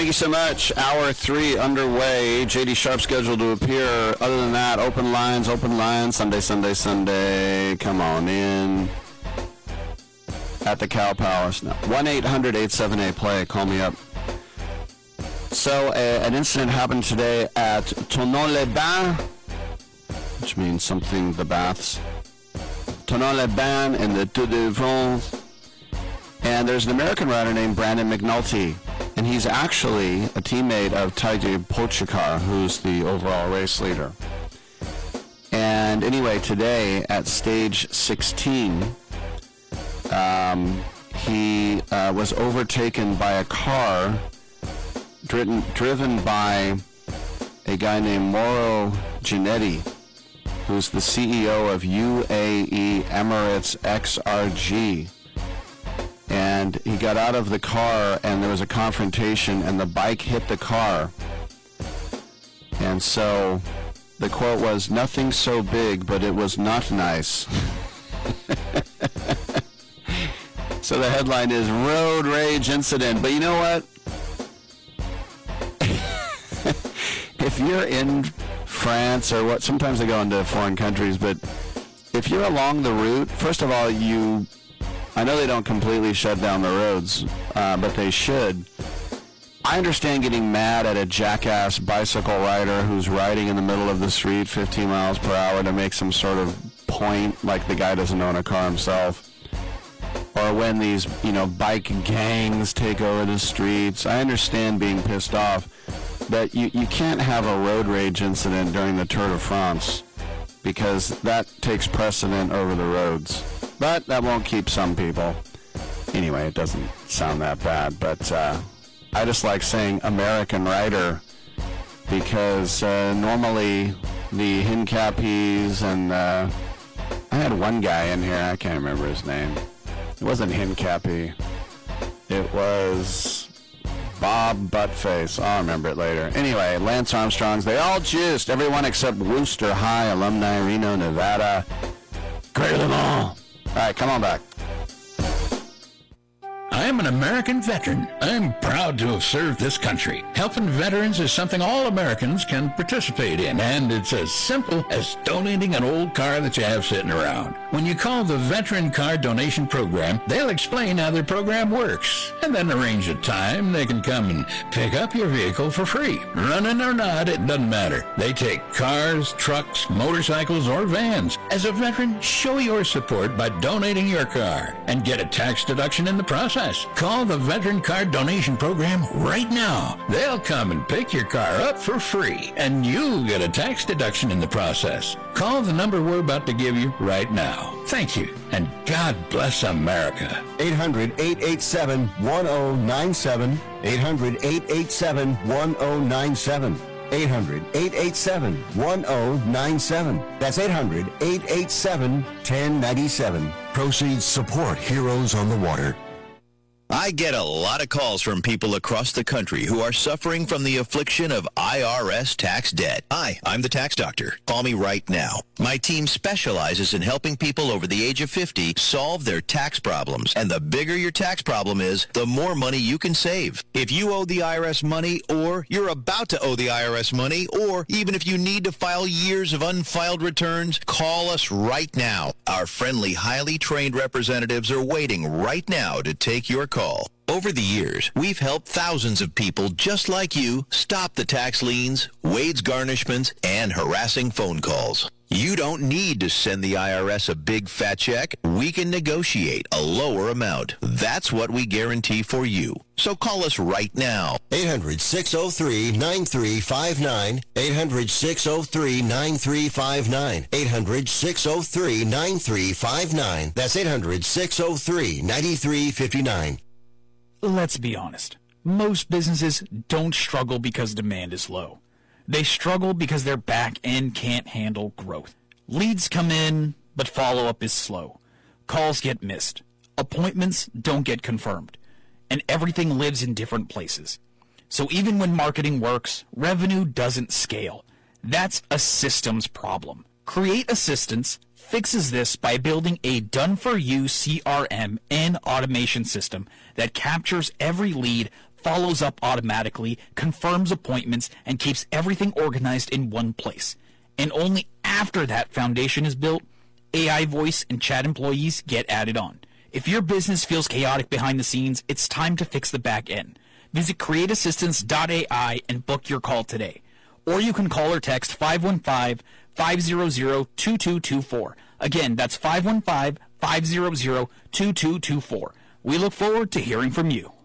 Thank you so much. Hour 3 underway. J.D. Sharp scheduled to appear. Other than that, open lines. Sunday. Come on in. At the Cow Palace. No. 1-800-878-PLAY. Call me up. So, an incident happened today at Thonon-les-Bains, which means something, the baths. Thonon-les-Bains in the Tour de France. And there's an American rider named Brandon McNulty. And he's actually a teammate of Tadej Pogačar, who's the overall race leader. And anyway, today at stage 16, he was overtaken by a car driven by a guy named Mauro Giannetti, who's the CEO of UAE Emirates XRG. And he got out of the car, and there was a confrontation, and the bike hit the car. And so the quote was, "Nothing so big, but it was not nice." So the headline is Road Rage Incident. But you know what? If you're in France or what, sometimes they go into foreign countries, but if you're along the route, first of all, I know they don't completely shut down the roads, but they should. I understand getting mad at a jackass bicycle rider who's riding in the middle of the street 15 miles per hour to make some sort of point, like the guy doesn't own a car himself. Or when these, bike gangs take over the streets. I understand being pissed off, but you can't have a road rage incident during the Tour de France, because that takes precedent over the roads. But that won't keep some people. Anyway, it doesn't sound that bad, but I just like saying American rider, because normally the Hincappies and I had one guy in here, I can't remember his name. It wasn't Hincappy. It was Bob Buttface. I'll remember it later. Anyway, Lance Armstrongs, they all juiced. Everyone except Wooster High, Alumni, Reno, Nevada. Greater than all. All right, come on back. I'm an American veteran. I'm proud to have served this country. Helping veterans is something all Americans can participate in, and it's as simple as donating an old car that you have sitting around. When you call the Veteran Car Donation Program, they'll explain how their program works, and then arrange a time they can come and pick up your vehicle for free. Running or not, it doesn't matter. They take cars, trucks, motorcycles, or vans. As a veteran, show your support by donating your car and get a tax deduction in the process. Call the Veteran Car Donation Program right now. They'll come and pick your car up for free, and you'll get a tax deduction in the process. Call the number we're about to give you right now. Thank you, and God bless America. 800-887-1097. 800-887-1097. 800-887-1097. That's 800-887-1097. Proceeds support Heroes on the Water. I get a lot of calls from people across the country who are suffering from the affliction of IRS tax debt. Hi, I'm the tax doctor. Call me right now. My team specializes in helping people over the age of 50 solve their tax problems. And the bigger your tax problem is, the more money you can save. If you owe the IRS money, or you're about to owe the IRS money, or even if you need to file years of unfiled returns, call us right now. Our friendly, highly trained representatives are waiting right now to take your call. Over the years, we've helped thousands of people just like you stop the tax liens, wage garnishments, and harassing phone calls. You don't need to send the IRS a big fat check. We can negotiate a lower amount. That's what we guarantee for you. So call us right now. 800-603-9359. 800-603-9359. 800-603-9359. That's 800-603-9359. Let's be honest. Most businesses don't struggle because demand is low. They struggle because their back end can't handle growth. Leads come in, but follow-up is slow. Calls get missed. Appointments don't get confirmed. And everything lives in different places. So even when marketing works, revenue doesn't scale. That's a systems problem. Create Assistance fixes this by building a done-for-you CRM and automation system that captures every lead, follows up automatically, confirms appointments, and keeps everything organized in one place. And only after that foundation is built, AI voice and chat employees get added on. If your business feels chaotic behind the scenes, it's time to fix the back end. Visit createassistance.ai and book your call today. Or you can call or text 515-500-2224. Again, that's 515-500-2224. We look forward to hearing from you.